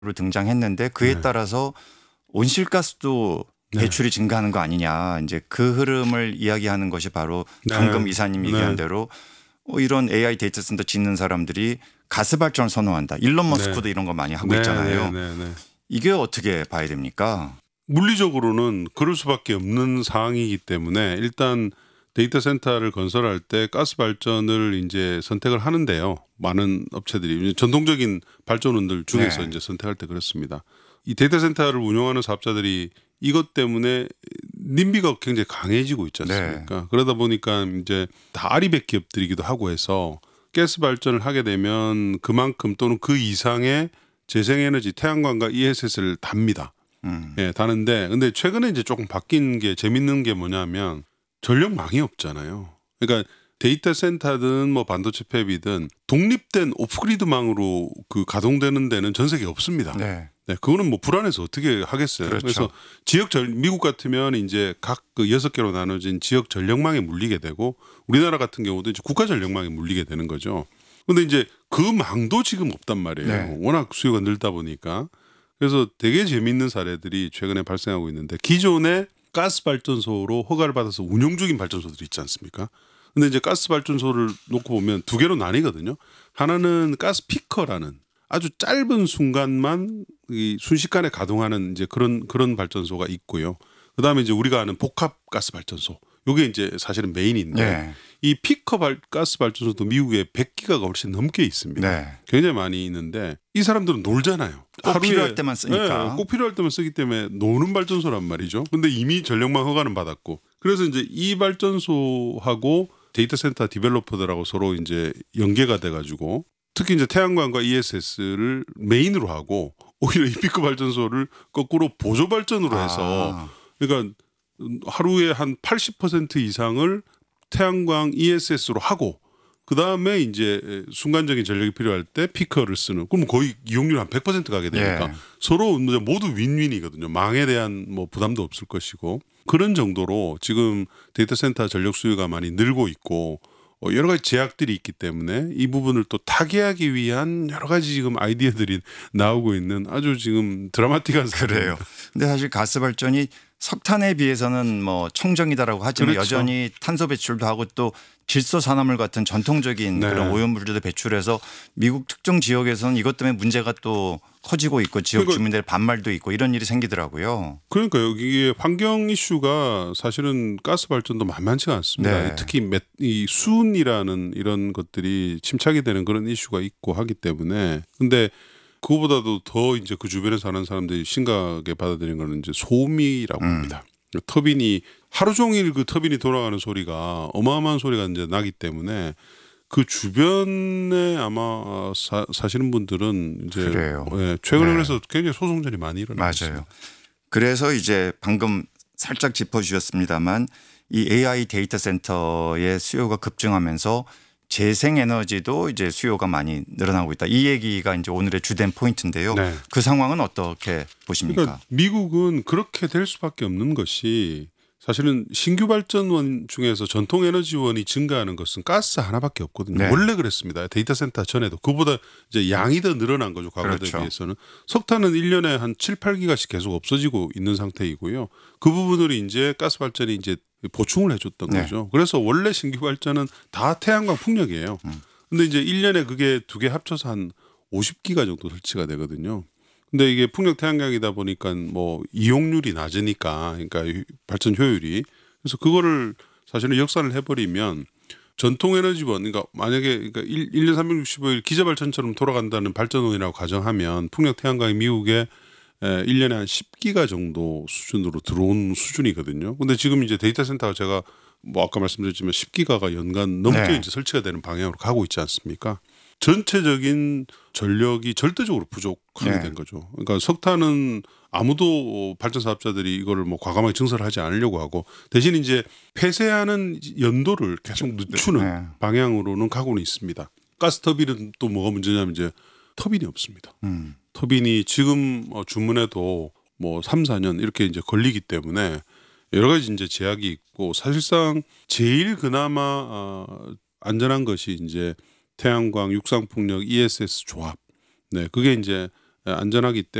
등장했는데 그에 네. 따라서 온실가스도 네. 배출이 증가하는 거 아니냐. 이제 그 흐름을 이야기하는 것이 바로 네. 방금 이사님 얘기한 네. 대로 이런 AI 데이터 센터 짓는 사람들이 가스 발전을 선호한다. 일론 머스크도 이런 거 많이 하고 있잖아요. 네. 이게 어떻게 봐야 됩니까? 물리적으로는 그럴 수밖에 없는 상황이기 때문에 일단 데이터 센터를 건설할 때 가스 발전을 이제 선택을 하는데요. 많은 업체들이 전통적인 발전원들 중에서 네. 이제 선택할 때 그렇습니다. 이 데이터 센터를 운영하는 사업자들이 이것 때문에 님비가 굉장히 강해지고 있지 않습니까? 그러다 보니까 이제 다 아리백 기업들이기도 하고 해서 가스 발전을 하게 되면 그만큼 또는 그 이상의 재생에너지 태양광과 ESS를 답니다. 예, 다는데 근데 최근에 이제 조금 바뀐 게 재밌는 게 뭐냐면 전력망이 없잖아요. 그러니까 데이터 센터든 뭐 반도체 팹이든 독립된 오프그리드망으로 그 가동되는 데는 전 세계에 없습니다. 네. 네, 그거는 뭐 불안해서 어떻게 하겠어요. 그렇죠. 그래서 미국 같으면 이제 각 그 6개로 나눠진 지역 전력망에 물리게 되고 우리나라 같은 경우도 이제 국가 전력망에 물리게 되는 거죠. 근데 이제 그 망도 지금 없단 말이에요. 네. 워낙 수요가 늘다 보니까. 그래서 되게 재미있는 사례들이 최근에 발생하고 있는데 기존의 가스 발전소로 허가를 받아서 운영 중인 발전소들이 있지 않습니까? 근데 이제 가스 발전소를 놓고 보면 두 개로 나뉘거든요. 하나는 가스 피커라는 아주 짧은 순간만 이 순식간에 가동하는 이제 그런 발전소가 있고요. 그다음에 이제 우리가 아는 복합 가스 발전소. 요게 이제 사실은 메인인데 네. 이 피커 가스 발전소도 미국에 100기가가 훨씬 넘게 있습니다. 네. 굉장히 많이 있는데 이 사람들은 놀잖아요. 꼭 필요할 때만 쓰니까. 네, 꼭 필요할 때만 쓰기 때문에 노는 발전소란 말이죠. 근데 이미 전력망 허가는 받았고 그래서 이제 이 발전소하고 데이터 센터 디벨로퍼들하고 서로 이제 연계가 돼가지고 특히 이제 태양광과 ESS를 메인으로 하고 오히려 이 피커 발전소를 거꾸로 보조 발전으로 해서 그러니까 하루에 한 80% 이상을 태양광 ESS로 하고 그 다음에 이제 순간적인 전력이 필요할 때 피커를 쓰는. 그럼 거의 이용률 한 100% 가게 되니까 예. 서로 모두 윈윈이거든요. 망에 대한 뭐 부담도 없을 것이고 그런 정도로 지금 데이터 센터 전력 수요가 많이 늘고 있고 여러 가지 제약들이 있기 때문에 이 부분을 또 타개하기 위한 여러 가지 지금 아이디어들이 나오고 있는 아주 지금 드라마틱한 그래요. 근데 사실 가스 발전이 석탄에 비해서는 뭐 청정이다라고 하지만 그렇죠. 여전히 탄소 배출도 하고 또 질소 산화물 같은 전통적인 네. 그런 오염물질도 배출해서 미국 특정 지역에서는 이것 때문에 문제가 또 커지고 있고 지역 그러니까 주민들의 반발도 있고 이런 일이 생기더라고요. 그러니까 여기에 환경 이슈가 사실은 가스 발전도 만만치가 않습니다. 네. 특히 이 수은이라는 이런 것들이 침착이 되는 그런 이슈가 있고 하기 때문에 근데 그거보다도 더 이제 그 주변에 사는 사람들이 심각하게 받아들이는 거는 이제 소음이라고 합니다. 터빈이 하루 종일 그 터빈이 돌아가는 소리가 어마어마한 소리가 이제 나기 때문에 그 주변에 아마 사시는 분들은 이제 그래요. 최근에 네. 그래서 굉장히 소송전이 많이 일어나고 있습니다. 맞아요. 그래서 이제 방금 살짝 짚어주셨습니다만 이 AI 데이터 센터의 수요가 급증하면서 재생에너지도 이제 수요가 많이 늘어나고 있다. 이 얘기가 이제 오늘의 주된 포인트인데요. 네. 그 상황은 어떻게 보십니까? 그러니까 미국은 그렇게 될 수밖에 없는 것이 사실은 신규 발전원 중에서 전통 에너지원이 증가하는 것은 가스 하나밖에 없거든요. 네. 원래 그랬습니다. 데이터 센터 전에도 그보다 이제 양이 더 늘어난 거죠. 과거에 그렇죠. 비해서는. 석탄은 1년에 한 7, 8기가씩 계속 없어지고 있는 상태이고요. 그 부분을 이제 가스 발전이 이제 보충을 해줬던 네. 거죠. 그래서 원래 신규 발전은 다 태양광 풍력이에요. 근데 이제 1년에 그게 두 개 합쳐서 한 50기가 정도 설치가 되거든요. 근데 이게 풍력 태양광이다 보니까 뭐 이용률이 낮으니까 그러니까 발전 효율이 그래서 그거를 사실은 역산을 해버리면 전통 에너지원 그러니까 만약에 그러니까 1년 365일 기자 발전처럼 돌아간다는 발전원이라고 가정하면 풍력 태양광이 미국에 1년에 한 10기가 정도 수준으로 들어온 수준이거든요. 근데 지금 이제 데이터 센터가 제가 뭐 아까 말씀드렸지만 10기가가 연간 넘게 네. 이제 설치가 되는 방향으로 가고 있지 않습니까? 전체적인 전력이 절대적으로 부족하게 네. 된 거죠. 그러니까 석탄은 아무도 발전 사업자들이 이거를 뭐 과감하게 증설을 하지 않으려고 하고 대신 이제 폐쇄하는 연도를 계속 늦추는 네. 방향으로는 가고는 있습니다. 가스 터빈은 또 뭐가 문제냐면 이제 터빈이 없습니다. 터빈이 지금 주문해도 뭐 3, 4년 이렇게 이제 걸리기 때문에 여러 가지 이제 제약이 있고 사실상 제일 그나마 안전한 것이 이제 태양광, 육상풍력, ESS 조합. 네, 그게 이제 안전하기